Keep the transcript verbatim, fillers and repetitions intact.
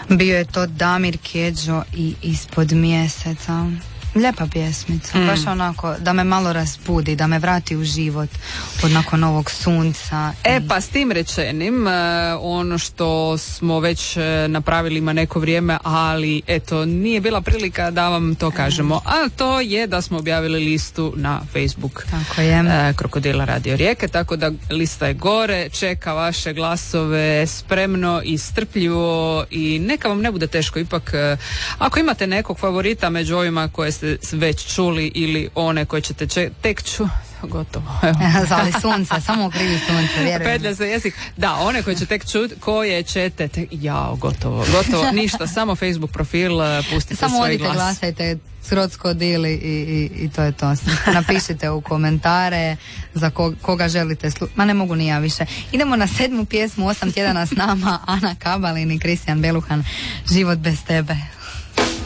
Bio je to Damir Kedžo i Ispod mjeseca. Lijepa pjesmica, mm. baš onako da me malo razbudi, da me vrati u život od nakon ovog sunca. E pa s tim rečenim, ono što smo već napravili ima neko vrijeme, ali eto, nije bila prilika da vam to kažemo, a to je da smo objavili listu na Facebook. Tako je. Krokodila Radio Rijeke, tako da lista je gore, čeka vaše glasove spremno i strpljivo i neka vam ne bude teško. Ipak, ako imate nekog favorita među ovima koje ste već čuli ili one koje ćete če- tek ču... gotovo. Zali sunce, samo krivi sunce, vjerujem. Petlja za jezik. Da, one koje će tek čuti, koje ćete tek... Jao, gotovo, gotovo. Ništa, samo Facebook profil, pustite samo svoj glas. Samo odite, glasajte Srodsko dili i, i, i to je to. Napišite u komentare za ko, koga želite slu... Ma ne mogu ni ja više. Idemo na sedmu pjesmu, osam tjedana s nama, Ana Kabalin i Kristijan Beluhan, Život bez tebe.